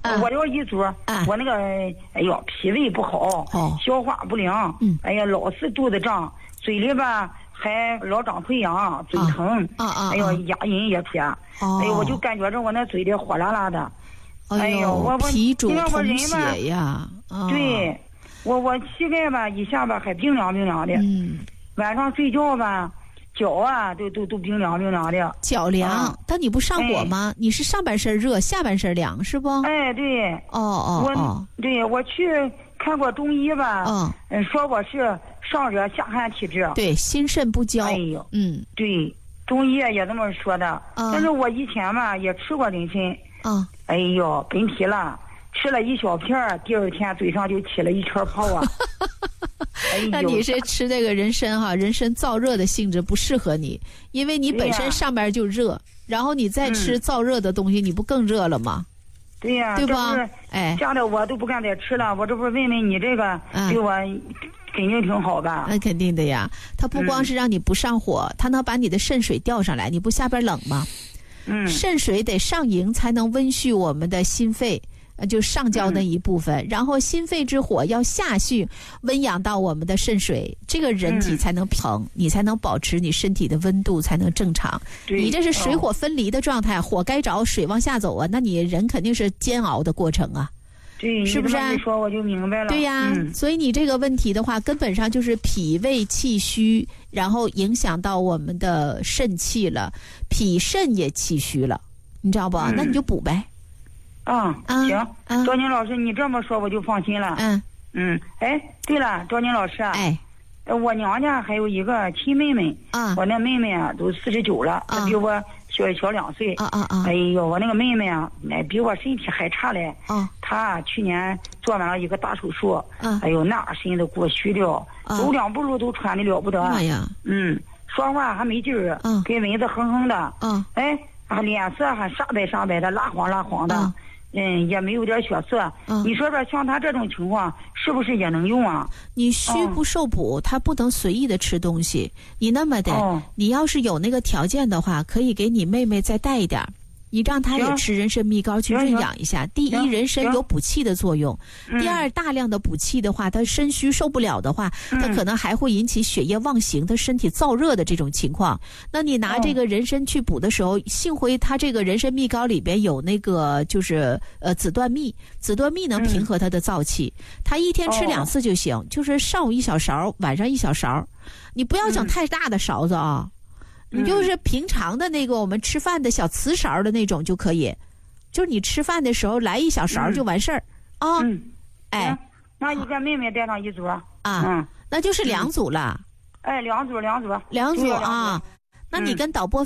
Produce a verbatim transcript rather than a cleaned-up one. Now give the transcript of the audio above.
啊、我这一组、啊，我那个哎呦脾胃不好，哦、消化不良，嗯，哎呀老是肚子胀，嘴里吧还老长溃疡，嘴疼，啊啊，哎呦牙龈也撇，哦、哎呦我就感觉着我那嘴里火辣辣的， 哎呦我脾主通血呀， 哦、对，我我膝盖吧一下吧还冰凉冰凉的，嗯，晚上睡觉吧。脚啊，都都都冰凉冰凉的。 脚凉，啊、但你不上火吗？哎、你是上半身热，下半身凉是不？ 哎，对。 哦哦哦。我对我去看过中医吧，嗯，嗯说我是上热下寒体质。 对，心肾不交。 哎呦，嗯，对，中医也这么说的。啊、但是我以前嘛也吃过人参。啊。哎呦，真提了，吃了一小片儿，第二天嘴上就起了一圈泡啊。 那你是吃这个人参哈，人参燥热的性质不适合你，因为你本身上边就热，啊、然后你再吃燥热的东西，嗯、你不更热了吗？ 对呀、啊， 对吧？ 哎，家的我都不敢再吃了，我这不是问问你这个对我肯定挺好吧？ 那肯定的呀，它不光是让你不上火，嗯、它能把你的肾水调上来，你不下边冷吗？嗯，肾水得上营才能温煦我们的心肺。就上焦那一部分，嗯、然后心肺之火要下去温养到我们的肾水，这个人体才能平，嗯、你才能保持你身体的温度才能正常。你这是水火分离的状态，哦、火该着水往下走啊，那你人肯定是煎熬的过程啊。 对， 是不是？ 你说我就明白了。 对呀，嗯、所以你这个问题的话，根本上就是脾胃气虚，然后影响到我们的肾气了，脾肾也气虚了，你知道不？嗯、那你就补呗。 啊，行，啊、赵宁老师，你这么说我就放心了。嗯嗯，哎，对了，赵宁老师，哎，我娘家还有一个亲妹妹，啊，我那妹妹啊都四十九了，她比我小小两岁。啊啊啊！哎呦，我那个妹妹啊，哎，比我身体还差嘞。啊，她去年做完了一个大手术，啊，哎呦，那身子给我虚掉，走两步路都喘的了不得。哎呀，嗯，说话还没劲儿，嗯，跟蚊子哼哼的。嗯，哎，啊，脸色还煞白煞白的，蜡黄蜡黄的。嗯，也没有点血色。嗯，你说说，像他这种情况，是不是也能用啊？ 你虚不受补，他、嗯、不能随意的吃东西。你那么的，哦、你要是有那个条件的话，可以给你妹妹再带一点。你让她也吃人参蜜膏去润养一下。第一，人参有补气的作用；第二，大量的补气的话，她身虚受不了的话，她可能还会引起血液妄行，她身体燥热的这种情况。那你拿这个人参去补的时候，幸亏它这个人参蜜膏里边有那个就是呃紫椴蜜，紫椴蜜能平和她的燥气。她一天吃两次就行，就是上午一小勺，晚上一小勺。你不要整太大的勺子啊。你就是平常的那个我们吃饭的小瓷勺的那种就可以，就是你吃饭的时候来一小勺就完事儿啊。嗯，哎， 那一个妹妹带上一组啊， 嗯，那就是两组了。 哎，两组两组两组啊。那你跟导播